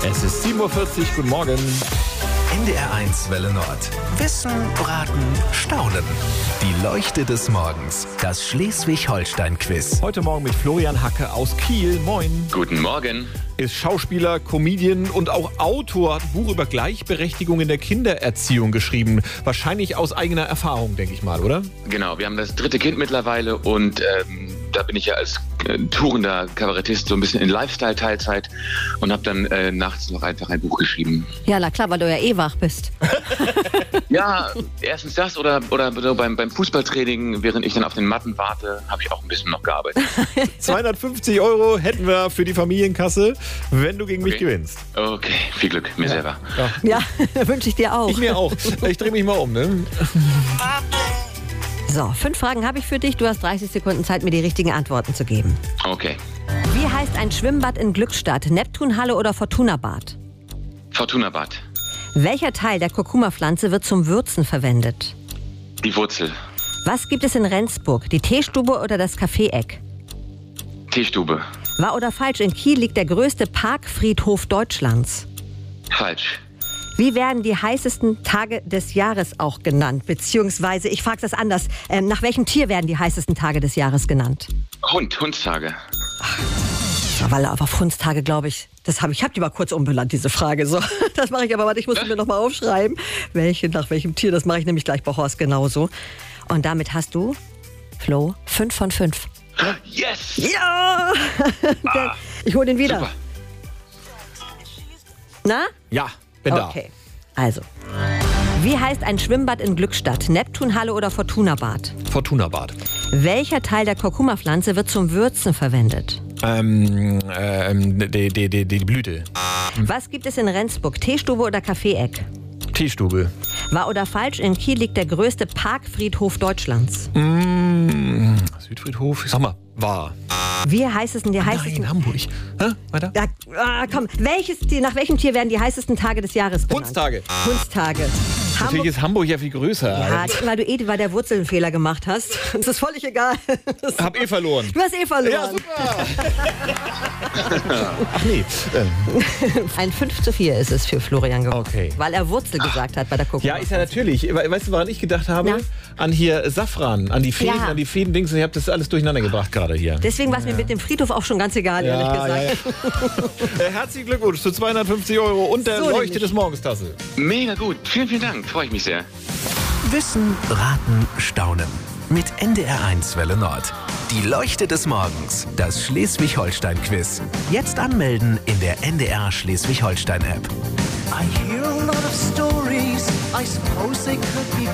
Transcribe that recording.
Es ist 7:40 Uhr, guten Morgen. NDR1 Welle Nord. Wissen, Raten, Staunen. Die Leuchte des Morgens. Das Schleswig-Holstein-Quiz. Heute Morgen mit Florian Hacke aus Kiel. Moin. Guten Morgen. Ist Schauspieler, Comedian und auch Autor, hat ein Buch über Gleichberechtigung in der Kindererziehung geschrieben. Wahrscheinlich aus eigener Erfahrung, denke ich mal, oder? Genau, wir haben das 3. Kind mittlerweile und da bin ich ja als tourender Kabarettist so ein bisschen in Lifestyle-Teilzeit und habe dann nachts noch einfach ein Buch geschrieben. Ja, na klar, weil du ja eh wach bist. Ja, erstens das oder so beim Fußballtraining, während ich dann auf den Matten warte, habe ich auch ein bisschen noch gearbeitet. 250 € hätten wir für die Familienkasse, wenn du gegen mich gewinnst. Okay, viel Glück, mir selber. Ja, wünsche ich dir auch. Ich mir auch. Ich drehe mich mal um, ne? So, 5 Fragen habe ich für dich. Du hast 30 Sekunden Zeit, mir die richtigen Antworten zu geben. Okay. Wie heißt ein Schwimmbad in Glückstadt? Neptunhalle oder Fortunabad? Fortunabad. Welcher Teil der Kurkuma-Pflanze wird zum Würzen verwendet? Die Wurzel. Was gibt es in Rendsburg? Die Teestube oder das Kaffee-Eck? Teestube. Wahr oder falsch? In Kiel liegt der größte Parkfriedhof Deutschlands. Falsch. Wie werden die heißesten Tage des Jahres auch genannt? Beziehungsweise, ich frage das anders. Nach welchem Tier werden die heißesten Tage des Jahres genannt? Hundstage. Weil auf Hundstage, glaube ich, ich habe die mal kurz umbenannt, diese Frage. So, das mache ich aber, warte, ich muss mir noch mal aufschreiben. Nach welchem Tier, das mache ich nämlich gleich bei Horst genauso. Und damit hast du, Flo, 5 von 5. Yes! Ja! Ich hole den wieder. Super. Na? Ja, bin da. Okay, also. Wie heißt ein Schwimmbad in Glückstadt? Neptunhalle oder Fortunabad? Fortunabad. Welcher Teil der Kurkuma-Pflanze wird zum Würzen verwendet? Die Blüte. Was gibt es in Rendsburg? Teestube oder Kaffee-Eck? Teestube. Wahr oder falsch? In Kiel liegt der größte Parkfriedhof Deutschlands. Südfriedhof, sag mal, wahr. Wie heißt es denn die heißesten... Nein, Hamburg. Hä? Weiter? Ja, komm, nach welchem Tier werden die heißesten Tage des Jahres benannt? Hundstage. Natürlich Hamburg, ist Hamburg ja viel größer. ja, weil du bei der Wurzel einen Fehler gemacht hast. Das ist völlig egal. Hab verloren. Du hast verloren. Ja, super. Ach nee. Ein 5:4 ist es für Florian geworden. Okay. Weil er Wurzel gesagt hat bei der Kurkuma. Ja, ist ja natürlich. Weißt du, woran ich gedacht habe? Na? An hier Safran, an die Fäden, Ja. an die Fäden-Dings. Ich habe das alles durcheinander gebracht gerade hier. Deswegen war es mir mit dem Friedhof auch schon ganz egal, ehrlich gesagt. Ja. Herzlichen Glückwunsch zu 250 € und der So Leuchte nämlich. des Morgenstasse. Mega gut. Vielen, vielen Dank. Freue ich mich sehr. Wissen, Raten, Staunen. Mit NDR1 Welle Nord. Die Leuchte des Morgens. Das Schleswig-Holstein-Quiz. Jetzt anmelden in der NDR Schleswig-Holstein-App. I hear a lot of stories, I suppose they could be